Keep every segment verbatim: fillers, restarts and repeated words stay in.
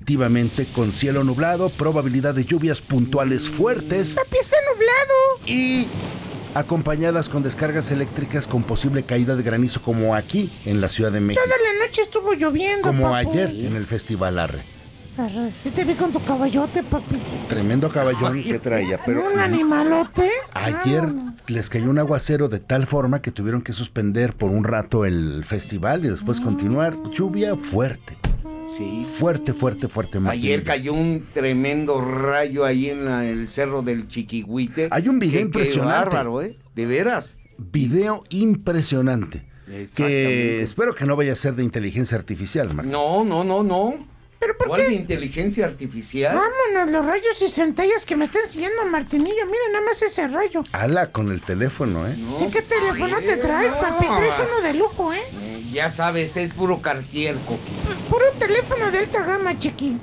definitivamente con cielo nublado, probabilidad de lluvias puntuales fuertes. ¡Papi, está nublado! Y acompañadas con descargas eléctricas con posible caída de granizo, como aquí en la Ciudad de México. Toda la noche estuvo lloviendo, Como papu. ayer en el Festival Arre. Arre, sí te vi con tu caballote, papi. Tremendo caballón que traía, pero ¿Un animalote? ayer Ah, les cayó un aguacero de tal forma que tuvieron que suspender por un rato el festival y después continuar. Lluvia fuerte. Sí. Fuerte, fuerte, fuerte. Martín. Ayer cayó un tremendo rayo ahí en la- el cerro del Chiquihuite. Hay un video Qué- impresionante. Qué bárbaro, ¿eh? De veras. Video impresionante. Que Exactamente. espero que no vaya a ser de inteligencia artificial, Martín. No, no, no, no. ¿Pero por ¿Cuál qué? de inteligencia artificial? Vámonos, los rayos y centellas que me está enseñando Martinillo. Miren nada más ese rayo. Ala con el teléfono, ¿eh? No, Sí, ¿qué pues, teléfono te eh, traes, no. papi? Traes uno de lujo, ¿eh? Eh, Ya sabes, es puro Cartier, Coqui. Puro teléfono de alta gama, chiqui.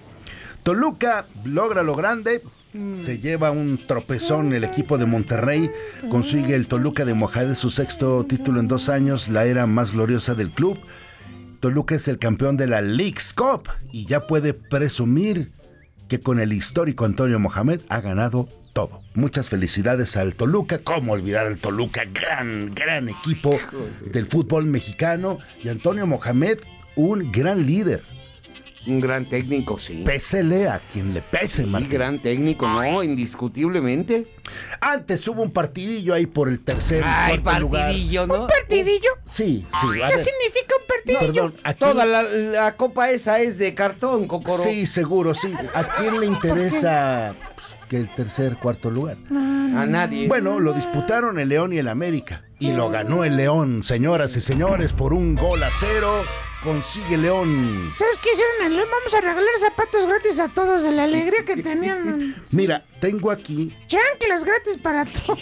Toluca logra lo grande. Se lleva un tropezón el equipo de Monterrey. Consigue el Toluca de Mohamed su sexto título en dos años, la era más gloriosa del club. Toluca es el campeón de la Leagues Cup y ya puede presumir que con el histórico Antonio Mohamed ha ganado todo. Muchas felicidades al Toluca. ¿Cómo olvidar al Toluca? Gran, gran equipo del fútbol mexicano. Y Antonio Mohamed, un gran líder. Un gran técnico, sí. Pésele a quien le pese, Sí, Martín. gran técnico, no, indiscutiblemente. Antes hubo un partidillo ahí por el tercer, Ay, cuarto lugar. partidillo, ¿no? ¿Un partidillo? Sí, sí, a ¿Qué ver. significa un partidillo? Perdón, ¿a quién- Toda la, la copa esa es de cartón, Cocoro. Sí, seguro, sí. ¿A quién le interesa pues, que el tercer, cuarto lugar? A nadie. Bueno, lo disputaron el León y el América. Y lo ganó el León, señoras y señores, por un gol a cero. Consigue León. ¿Sabes qué hicieron en León? Vamos a regalar zapatos gratis a todos de la alegría que tenían. Mira, tengo aquí Chanclas gratis para todos.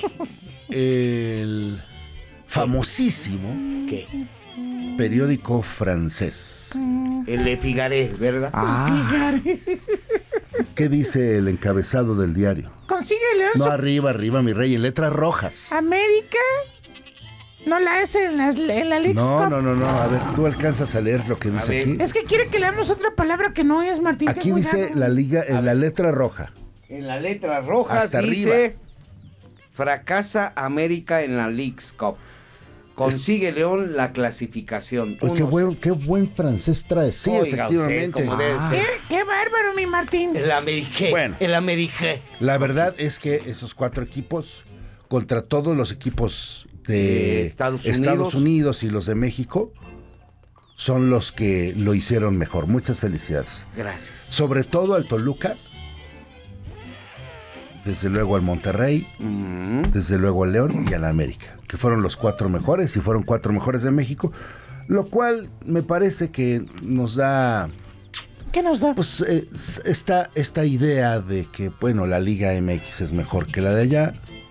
el famosísimo ¿Qué? periódico francés. El Le Figare, ¿verdad? Ah, ¿qué dice el encabezado del diario? Consigue León No, su arriba, arriba, mi rey, en letras rojas. América. No la hace en, las, en la Leagues No, Cup. no, no, no. A ver, tú alcanzas a leer lo que dice ver. aquí. Es que quiere que leamos otra palabra que no es, Martín. Aquí ten dice cuidado. la liga en la letra roja. En la letra roja Hasta dice: fracasa América en la Leagues Cup. Consigue León la clasificación. Uy, qué Uno buen, qué buen francés trae. Sí, Oiga usted, efectivamente. como debe Ah, ser. ¿Qué? ¡Qué bárbaro, mi Martín! El América. Bueno. El América. La verdad es que esos cuatro equipos, contra todos los equipos de De Estados Unidos. Unidos y los de México, son los que lo hicieron mejor. Muchas felicidades. Gracias. Sobre todo al Toluca, desde luego al Monterrey, Mm. desde luego al León y al América, que fueron los cuatro mejores y fueron cuatro mejores de México, lo cual me parece que nos da ¿Qué nos da? pues eh, esta, esta idea de que, bueno, la Liga M X es mejor que la de allá,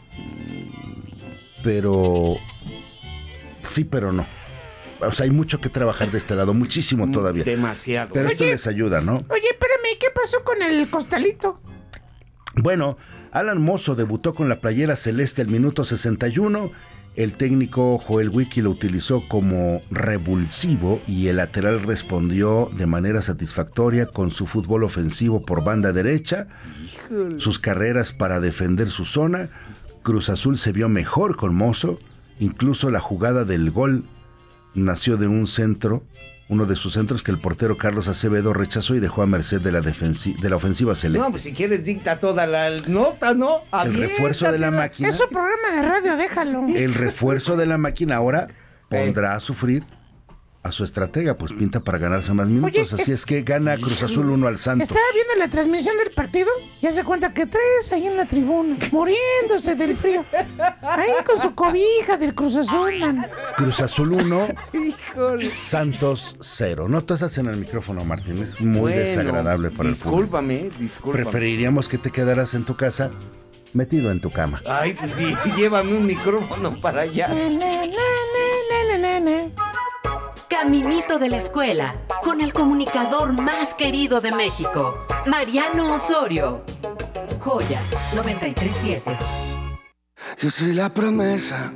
pero sí, pero no. O sea, hay mucho que trabajar de este lado, muchísimo todavía. Demasiado. Pero esto Oye. les ayuda, ¿no? Oye, espérame, ¿qué pasó con el costalito? Bueno, Alan Mozo debutó con la playera celeste al minuto sesenta y uno. El técnico Joel Wiki lo utilizó como revulsivo y el lateral respondió de manera satisfactoria con su fútbol ofensivo por banda derecha, sus carreras para defender su zona. Cruz Azul se vio mejor con Mozo, incluso la jugada del gol nació de un centro, uno de sus centros que el portero Carlos Acevedo rechazó y dejó a merced de la, defensi- de la ofensiva celeste. No, pues si quieres dicta toda la nota, ¿no? El refuerzo de la Aviéntatela. máquina. Es su programa de radio, déjalo. El refuerzo de la máquina ahora pondrá a sufrir a su estratega, pues pinta para ganarse más minutos. Oye, Así es que gana Cruz Azul uno al Santos. Estaba viendo la transmisión del partido y hace cuenta que tres ahí en la tribuna, muriéndose del frío. Ahí con su cobija del Cruz Azul, man. Cruz Azul uno, Híjole. Santos cero. No tosas en el micrófono, Martín, es muy Bueno, desagradable para el público. Discúlpame, discúlpame. Preferiríamos que te quedaras en tu casa metido en tu cama. Ay, pues sí, llévame un micrófono para allá. Na, na, na, na, na, na. Caminito de la escuela, con el comunicador más querido de México, Mariano Osorio. Joya noventa y tres siete. Yo soy la promesa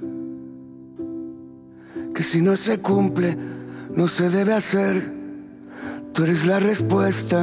que si no se cumple, no se debe hacer. Tú eres la respuesta